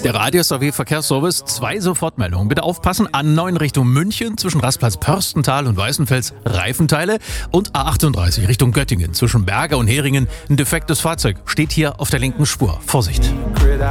Der Radius AW Verkehrsservice, 2 Sofortmeldungen. Bitte aufpassen, A9 Richtung München zwischen Rastplatz Pörstental und Weißenfels Reifenteile und A38 Richtung Göttingen zwischen Berge und Heringen ein defektes Fahrzeug. Steht hier auf der linken Spur. Vorsicht!